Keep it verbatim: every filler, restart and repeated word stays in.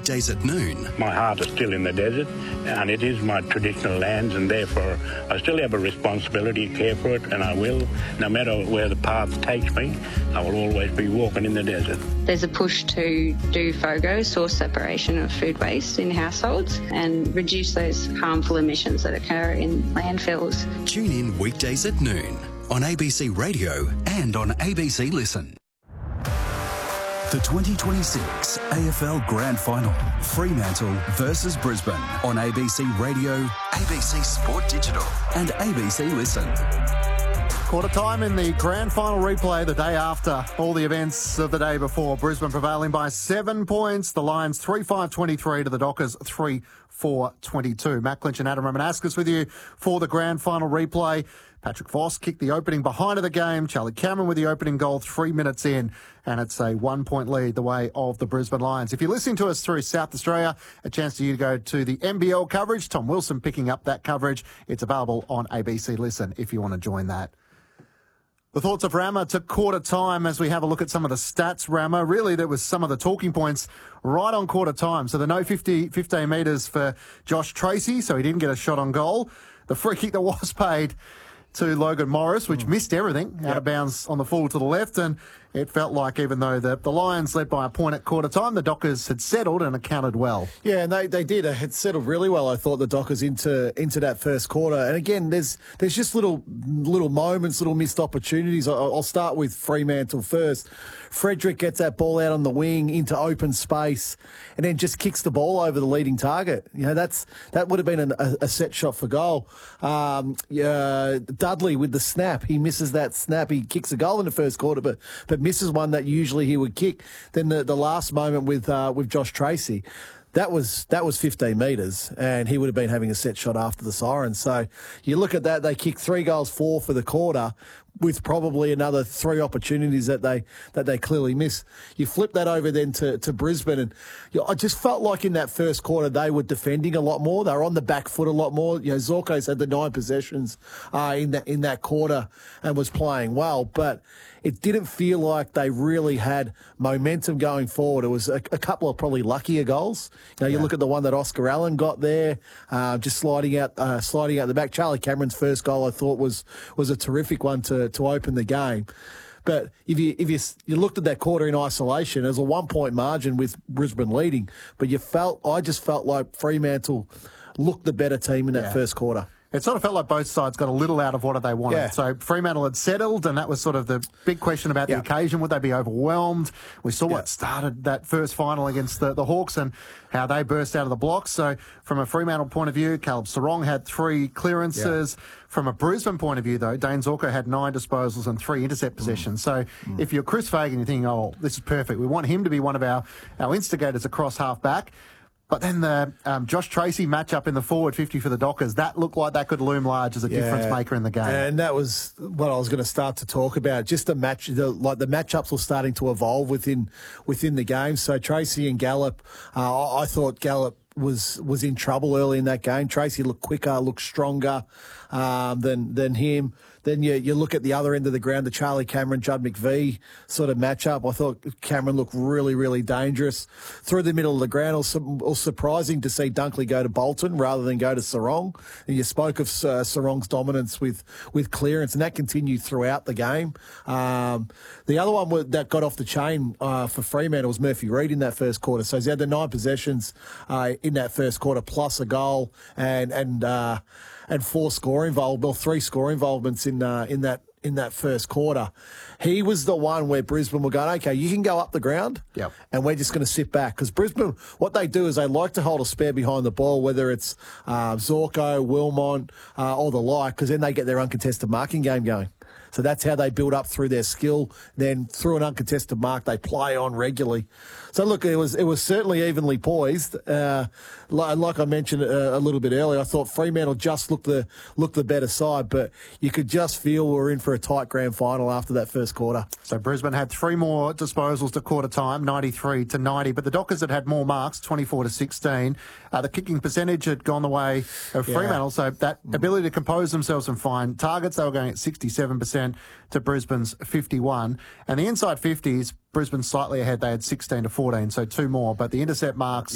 weekdays at noon. My heart is still in the desert, and it is my traditional lands, and therefore I still have a responsibility to care for it, and I will. No matter where the path takes me, I will always be walking in the desert. There's a push to do FOGO, source separation of food waste in households, and reduce those harmful emissions that occur in landfills. Tune in weekdays at noon on A B C Radio and on A B C Listen. The twenty twenty-six A F L Grand Final, Fremantle versus Brisbane on A B C Radio, A B C Sport Digital and A B C Listen. Quarter time in the grand final replay the day after all the events of the day before. Brisbane prevailing by seven points. The Lions three five twenty-three to the Dockers three four twenty-two. Matt Clinch and Adam Romanascus with you for the grand final replay. Patrick Voss kicked the opening behind of the game. Charlie Cameron with the opening goal three minutes in. And it's a one-point lead the way of the Brisbane Lions. If you're listening to us through South Australia, a chance for you to go to the N B L coverage. Tom Wilson picking up that coverage. It's available on A B C Listen if you want to join that. The thoughts of Rama to quarter time as we have a look at some of the stats, Rama. Really, there was some of the talking points right on quarter time. So the no fifty, fifteen metres for Josh Tracy, so he didn't get a shot on goal. The free kick that was paid to Logan Morris, which mm. missed everything, out yep. of bounds on the full to the left. And it felt like even though the, the Lions led by a point at quarter time, the Dockers had settled and accounted well. Yeah, and they, they did. It had settled really well, I thought, the Dockers into into that first quarter. And again, there's there's just little little moments, little missed opportunities. I'll, I'll start with Fremantle first. Frederick gets that ball out on the wing into open space and then just kicks the ball over the leading target. You know, that's that would have been an, a, a set shot for goal. Um, yeah, Dudley with the snap. He misses that snap. He kicks a goal in the first quarter, but but misses one that usually he would kick. Then the, the last moment with uh, with Josh Tracy, that was that was fifteen metres, and he would have been having a set shot after the siren. So you look at that, they kicked three goals, four for the quarter, with probably another three opportunities that they that they clearly missed. You flip that over then to, to Brisbane, and you know, I just felt like in that first quarter they were defending a lot more. They were on the back foot a lot more. You know, Zorko's had the nine possessions uh, in that in that quarter and was playing well, but it didn't feel like they really had momentum going forward. It was a, a couple of probably luckier goals. You know, you yeah. look at the one that Oscar Allen got there, uh, just sliding out, uh, sliding out the back. Charlie Cameron's first goal, I thought, was was a terrific one to to open the game. But if you if you you looked at that quarter in isolation, there's a one point margin with Brisbane leading. But you felt, I just felt like Fremantle looked the better team in that yeah. first quarter. It sort of felt like both sides got a little out of what they wanted. Yeah. So Fremantle had settled, and that was sort of the big question about the yeah. occasion. Would they be overwhelmed? We saw yeah. what started that first final against the, the Hawks and how they burst out of the blocks. So from a Fremantle point of view, Caleb Sarong had three clearances. Yeah. From a Brisbane point of view, though, Dane Zorko had nine disposals and three intercept possessions. Mm. So mm. if you're Chris Fagan, you're thinking, oh, this is perfect. We want him to be one of our, our instigators across half-back. But then the um, Josh Tracy matchup in the forward fifty for the Dockers, that looked like that could loom large as a yeah. difference maker in the game. And that was what I was going to start to talk about. Just the match, the, like the matchups were starting to evolve within within the game. So Tracy and Gallup, uh, I thought Gallup was was in trouble early in that game. Tracy looked quicker, looked stronger um, than than him. Then you you look at the other end of the ground, the Charlie Cameron, Judd McVie sort of matchup. I thought Cameron looked really, really dangerous. Through the middle of the ground, it was, it was surprising to see Dunkley go to Bolton rather than go to Sarong. And you spoke of uh, Sarong's dominance with, with clearance, and that continued throughout the game. Um, the other one that got off the chain uh, for Fremantle was Murphy Reid in that first quarter. So he had the nine possessions uh, in that first quarter, plus a goal and and uh, and four score involved, or three score involvements in uh, in that in that first quarter. He was the one where Brisbane were going, okay, you can go up the ground, yep. and we're just going to sit back. Because Brisbane, what they do is they like to hold a spare behind the ball, whether it's uh, Zorko, Wilmot, uh, or the like, because then they get their uncontested marking game going. So that's how they build up through their skill. Then through an uncontested mark, they play on regularly. So look, it was it was certainly evenly poised. Uh, like, like I mentioned uh, a little bit earlier, I thought Fremantle just looked the looked the better side, but you could just feel we were in for a tight grand final after that first quarter. So Brisbane had three more disposals to quarter time, ninety-three to ninety, but the Dockers had had more marks, twenty-four to sixteen. Uh, the kicking percentage had gone the way of yeah. Fremantle, so that ability to compose themselves and find targets, they were going at sixty-seven percent to Brisbane's fifty-one. And the inside fifties, Brisbane slightly ahead. They had sixteen to fourteen, so two more. But the intercept marks